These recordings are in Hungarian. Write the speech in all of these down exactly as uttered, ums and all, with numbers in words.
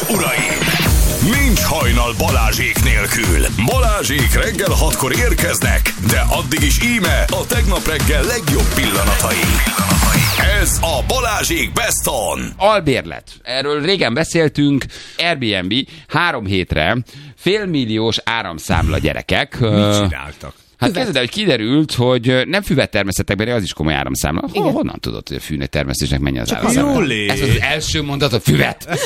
és uraim! Nincs hajnal Balázsék nélkül. Balázsék reggel hatkor érkeznek, de addig is íme a tegnap reggel legjobb pillanatai. Ez a Balázsék Best On. Albérlet. Erről régen beszéltünk. Airbnb három hétre félmilliós áramszámla, gyerekek. Mit csináltak? Hát kezdve, hogy kiderült, hogy nem füvet termesztettek benne, az is komoly áramszámla. Igen. Honnan tudod, hogy a fűnek termesztésnek mennyi az Csak áramszámla? jól lé. Ez az első mondat, a füvet.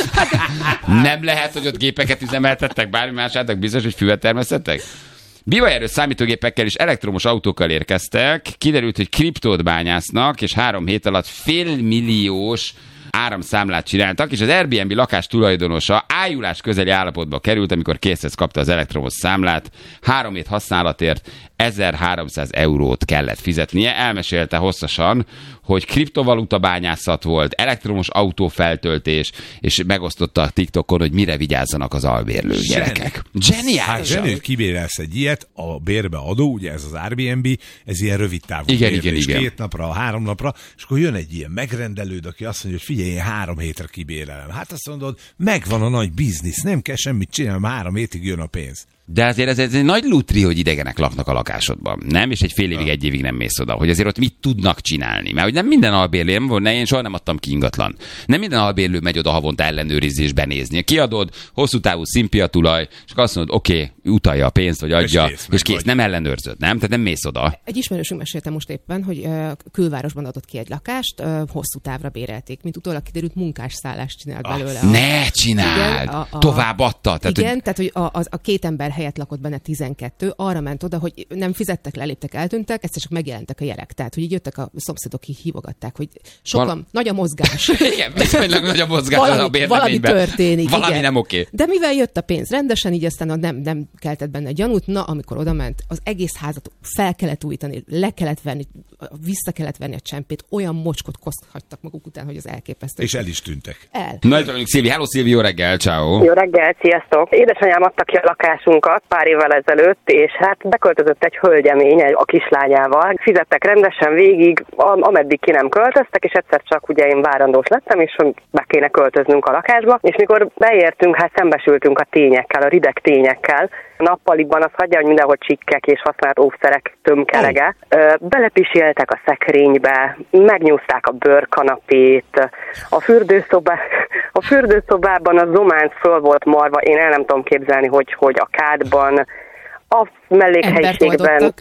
Nem lehet, hogy ott gépeket üzemeltettek, bármi más álltak, biztos, hogy füvet termesztettek? Bivaerős számítógépekkel és elektromos autókkal érkeztek, kiderült, hogy kriptót bányásznak, és három hét alatt félmilliós áramszámlát csináltak, és az Airbnb lakás tulajdonosa ájulás közeli állapotba került, amikor készhez kapta az elektromos számlát. Három hét használatért ezerháromszáz eurót kellett fizetnie. Elmesélte hosszasan, hogy kriptovaluta bányászat volt, elektromos autófeltöltés, és megosztotta a TikTokon, hogy mire vigyázzanak az albérlők, gyerekek. Zseniális! Hát zseni, hogy kibérelsz egy ilyet, a bérbe adó, ugye ez az Airbnb, ez ilyen rövid távú igen, bérlés, igen, igen. két napra, három napra, és akkor jön egy ilyen megrendelőd, aki azt mondja, hogy figyelj, én három hétre kibérelem. Hát azt mondod, megvan a nagy biznisz, nem kell semmit csinálni, három hétig jön a pénz. De azért ez, ez egy nagy lutri, hogy idegenek laknak a lakásodban, nem? És egy fél évig, egy évig nem mész oda, hogy azért ott mit tudnak csinálni. Mert hogy nem minden albérlő, nem, én soha nem adtam ki ingatlan. Nem minden albérlő megy oda havonta ellenőrizésbe nézni. Kiadod, hosszú távú szimpia tulaj, és azt mondod, oké, okay, utalja a pénzt, vagy adja, és kész, és kész nem ellenőrzöd, nem? Tehát nem mész oda. Egy ismerősünk mesélte most éppen, hogy uh, külvárosban adott ki egy lakást, uh, hosszú távra bérelték, mint utólag kiderült, munkásszállást csinált belőle. Ah, ne csináld! Igen, a, a, tovább adta. Tehát, igen, hogy... tehát hogy a, a, a két ember helyett lakott benne tizenkettő, arra ment oda, hogy nem fizettek, leléptek, eltűntek, egyszer csak megjelentek a jelek. Tehát, hogy így jöttek a szomszédok, ki hívogatták, hogy sokan, Val... nagy a mozgás. Igen, viszonylag nagy a mozgás valami, a bérleményben. valami történik. Valami igen. nem oké. De mivel jött a pénz rendesen, így aztán nem, nem keltett benne gyanút, na, amikor oda ment, az egész házat fel kellett újítani, le kellett venni, vissza kellett venni a csempét, olyan mocskot koszt hagytak maguk után, hogy az elképesztő. És el is tűntek. El. Na, itt vagyunk, Szilvi. Hello, Szilvi, jó reggel, ciao. Jó reggel, sziasztok! Édesanyám adta ki a lakásunkat pár évvel ezelőtt, és hát beköltözött egy hölgyemény a kislányával. Fizettek rendesen végig, ameddig ki nem költöztek, és egyszer csak ugye én várandós lettem, és be kéne költöznünk a lakásba. És mikor beértünk, hát szembesültünk a tényekkel, a rideg tényekkel. Nappaliban azt hagyja, hogy mindenhol csikkek és használt óvszerek tömkelege. Belepiséltek a szekrénybe, megnyúzták a bőrkanapét, a fürdőszobá, a fürdőszobában a zománc föl volt marva, én el nem tudom képzelni, hogy, hogy a kádban, a mellékhelyiségben,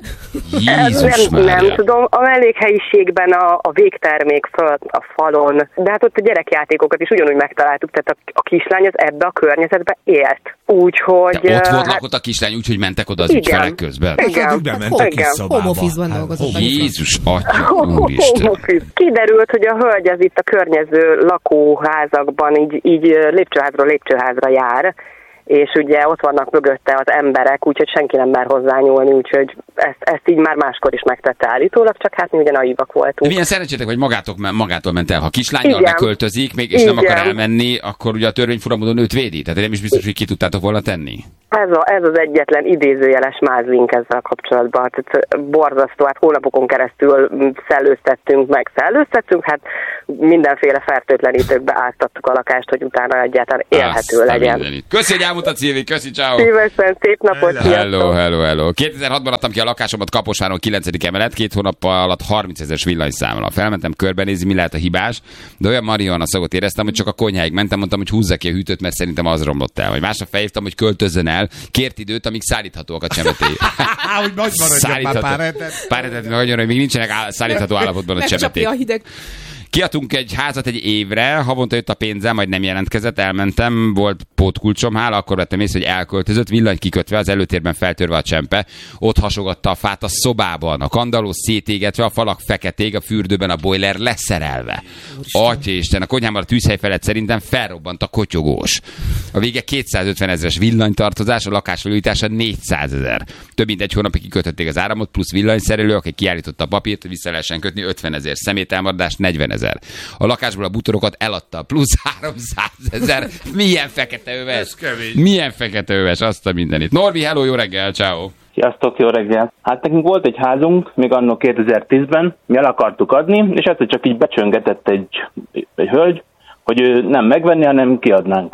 Jézus nem, nem tudom, a mellékhelyiségben a, a végtermék föl a falon, de hát ott a gyerekjátékokat is ugyanúgy megtaláltuk, tehát a, a kislány az ebbe a környezetbe élt. Úgyhogy... De ott volt hát, lakott a kislány, úgyhogy mentek oda az igen, ügyfelek közben. Igen. Hát, bementek igen. kis szobába. Home office-ban dolgozott. Hát, Jézus atya, úristen. Kiderült, hogy a hölgy az itt a környező lakóházakban így, így lépcsőházról lépcsőházra jár, és ugye ott vannak mögötte az emberek, úgyhogy senki nem mer hozzányúlni, úgyhogy ezt, ezt így már máskor is megtette állítólag, csak hát mi ugye naívak voltunk. Milyen szerencsétek, hogy magátok, magától ment el. Ha kislánnyal Igen. beköltözik, még, és Igen. nem akar elmenni, akkor ugye a törvény furamodon őt védi. Tehát nem is biztos, hogy ki tudtátok volna tenni. Ez, a, ez az egyetlen idézőjeles mázlink ezzel kapcsolatban. Tehát borzasztó, hát hónapokon keresztül szellőztettünk, meg szellőztettünk, hát mindenféle fertőtlenítőkbe áztattuk a lakást, hogy utána egyáltalán élhető Azt legyen. Mindenit. Köszi, hogy elmutat, Szilvi, köszi, ciao. Szívesen, szép napot, Hello. sziasztok! Hello, hello, hello. kétezer-hatban adtam ki a lakásomat Kaposváron kilencedik emelet, két hónap alatt harmincezeres villanyszámla. Felmentem körbenézni, mi lehet a hibás, de olyan marihuana szagot éreztem, hogy csak a konyháig mentem, mondtam, hogy húzza ki a hűtőt, mert szerintem az romlott el. Vagy másnap felhívtam, hogy költözzön el, kért időt, amíg szállíthatóak a csemetéi. Hogy nagy maradjon már pár hetet. Pár hetet, meg hogy még nincsenek áll, szállítható állapotban a Megcsapja csemeték. a hideg. Kiadtunk egy házat egy évre, havonta jött a pénzem, majd nem jelentkezett, elmentem, volt pótkulcsom, hála, akkor vettem észre, hogy elköltözött, villany kikötve, az előtérben feltörve a csempe, ott hasogatta a fát a szobában, a kandalló szétégetve, a falak feketék, a fürdőben a boiler leszerelve. Atyaisten, a konyhában a tűzhely felett szerintem felrobbant a kotyogós. A vége kétszázötven ezeres villanytartozás, a lakás felújítása négyszázezer. Több mint egy hónapig kikötötték az áramot, plusz villanyszerelő, aki kiállította a papírt, hogy vissza lehessen kötni ötvenezer, szemételmaradás negyvenezer. A lakásból a bútorokat eladta, plusz háromszázezer. Milyen fekete öves? Milyen fekete öves, azt a mindenit. Norvi, hello, jó reggel, ciao. Sziasztok, jó reggel! Hát nekünk volt egy házunk, még anno kétezer-tízben, mi el akartuk adni, és egyszer csak így becsöngetett egy, egy hölgy, hogy ő nem megvenni, hanem kiadnánk.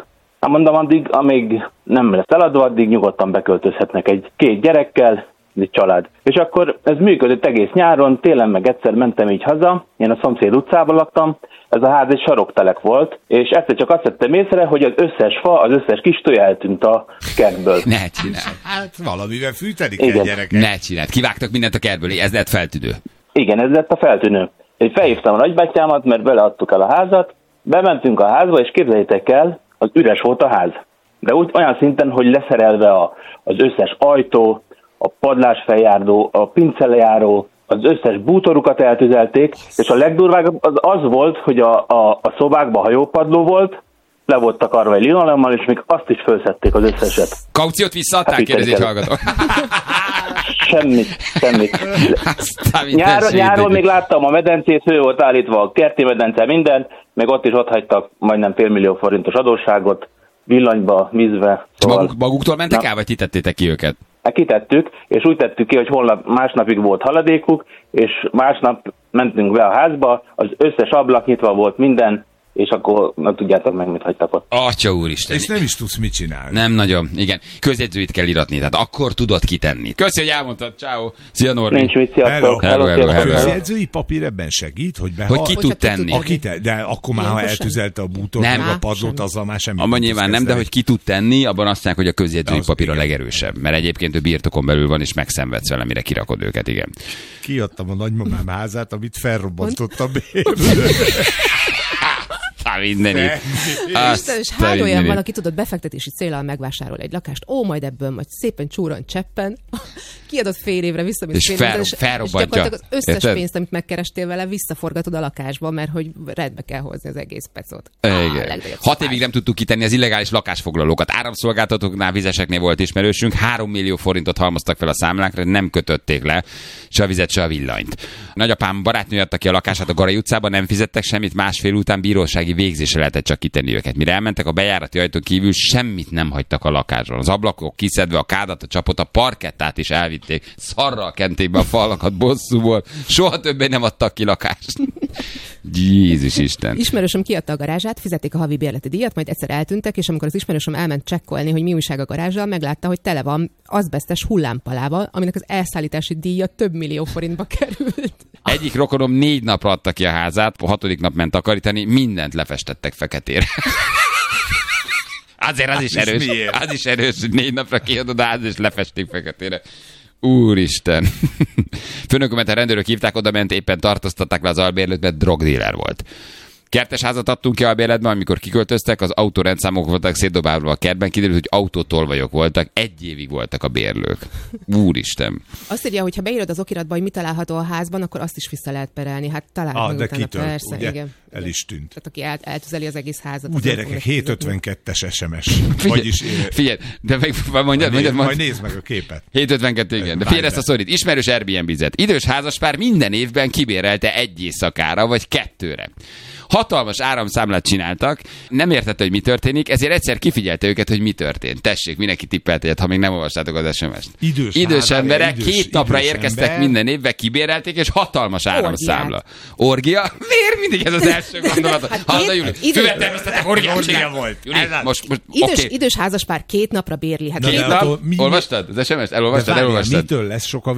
Hát mondom, addig, amíg nem lesz eladva, addig nyugodtan beköltözhetnek egy két gyerekkel, egy család. És akkor ez működött egész nyáron, télen meg egyszer mentem így haza, én a szomszéd utcában laktam, ez a ház egy saroktelek volt, és egyszer csak azt vettem észre, hogy az összes fa, az összes kis tojá eltűnt a kertből. Ne csináld. Hát valamivel fűteni Igen. kell, gyerekek. Ne csináld. Kivágtak mindent a kertből, ez lett feltűnő. Igen, ez lett a feltűnő. Én felhívtam a nagybátyámat, mert beleadtuk el a házat, bementünk a házba, és képzeljétek el, az üres volt a ház. De úgy olyan szinten, hogy leszerelve a, az összes ajtó, a padlásfeljárdó, a pincelejáró, az összes bútorukat eltüzelték, és a legdurvább az az volt, hogy a, a, a szobákban hajópadló volt, le volt takarva egy linoleummal, és még azt is felszették az összeset. Kauciót visszaadták, Hát kérdezi egy hallgató. Semmit, semmit. Aztán Nyár, minden nyáron sétét. még láttam a medencét, fő volt állítva a kerti medence, minden, meg ott is ott hagytak majdnem félmillió forintos adósságot, villanyba, vízbe. És maguk, maguktól mentek Na. el, vagy ti tettétek ki őket? Hát kitettük, és úgy tettük ki, hogy holnap másnapig volt haladékuk, és másnap mentünk be a házba, az összes ablak nyitva volt minden, és akkor nem tudjátok meg, mit hagytak ott. Atya úristen. És nem is tudsz mit csinálni. Nem nagyon, igen. Közjegyzőit kell iratni, tehát akkor tudod kitenni. Köszi, hogy elmondtad, ciao. Szia, Norbi. Nincs mit, sziasztok! Hello, hello, sziasztok. hello. A közjegyzői papír ebben segít, hogy behal... Hogy ki tud tenni. Aki te, de akkor már, ha Ilyenkor eltüzelte a bútort, Nem. meg a Á, padlót, semmi. azzal már semmi. Abban nyilván nem, de hogy ki tud tenni, abban azt mondják, hogy a közjegyzői Az papír a igen. legerősebb. Mert egyébként ő birtokon belül van, és megszenvedsz vele, mire kirakod őket, igen. Kiadtam a nagymamám házát, amit felrobbantott a bérlő. Á, mindenit. Isten, és Azt a hány olyan mindenit. valaki, tudod, befektetési céllal megvásárol egy lakást, ó, majd ebből majd szépen csúran cseppen, kiadott fél évre vissza, mint És fél fel- évre, és, felrobbantja. és gyakorlatilag az összes Érted? pénzt, amit megkerestél vele, visszaforgatod a lakásba, mert hogy rendbe kell hozni az egész pecot. Igen. Hat évig nem tudtuk kitenni az illegális lakásfoglalókat. Áramszolgáltatóknál, vizeseknél volt ismerősünk, három millió forintot halmoztak fel a számlákra, nem kötötték le se a vizet, se a villanyt. Nagyapám barátnő adta ki a lakását a Garai utcában, nem fizettek semmit, másfél után bírósági végzésre lehetett csak kitenni őket. Mire elmentek a bejárati ajtón kívül, semmit nem hagytak a lakásról. Az ablakok kiszedve, a kádat, a csapot, a parkettát is elvitték. Szarral kenték be a falakat bosszúból. Soha többé nem adtak ki lakást. Jézus Isten. Ismerősöm kiadta a garázsát, fizették a havi bérleti díjat, majd egyszer eltűntek, és amikor az ismerősöm elment csekkolni, hogy mi újság a garázsal, meglátta, hogy tele van azbesztes hullámpalával, aminek az elszállítási díja több millió forintba került. Egyik rokonom négy napra adta ki a házát, a hatodik nap ment takarítani, mindent lefestettek feketére. Azért az is is erős. miért? Az is erős, hogy négy napra kiadod a házat, és lefestik feketére. Úristen. Főnökömet a rendőrök hívták, oda ment, éppen tartóztatták le az albérlőt, mert drogdíler volt. Kertes házat adtunk ki albérletben, amikor kiköltöztek, az autórendszámok voltak szétdobálva a kertben, kiderült, hogy autótolvajok voltak, egy évig voltak a bérlők. Úristen. Azt írja, hogy ha beírod az okiratba, hogy mi található a házban, akkor azt is vissza lehet perelni. Hát talán Ah, meg de utána, kitört, persze, ugye? igen. El is tűnt. Tehát aki el, eltüzeli az egész házat. Úgy az nem gyerekek, fog neki fizetni. hétszázötvenkettes es em es. Vagyis eh, Figyelj, de meg mondjad, majd, mondjad, majd majd. nézd meg a képet. hétszázötvenkettő, igen. De figyelj ezt a szorít. Ismerős Airbnb-zet. Idős házaspár minden évben kibérelte egy éjszakára, vagy kettőre. Hatalmas áramszámlát csináltak, nem értette, hogy mi történik, ezért egyszer kifigyelte őket, hogy mi történt. Tessék, mindenki tippelt egyet, ha még nem olvastátok az es em es-t. Idős idős házár, emberek idős- két napra idős érkeztek ember. minden évben, kibérelték, és hatalmas áramszámla. Orgia? Miért mindig ez az első gondolat? Hát Hallod, két- Júli? idő- Füvet termesztettek, orgiát Orgia csinál. volt. Júli, most, most Idős, oké. idős házaspár két napra bérli. Hát Na, két de Két attól nap? mi- Olvastad? Az es em es-t? De Elolvastad? várjál, Elolvastad? mitől lesz sok a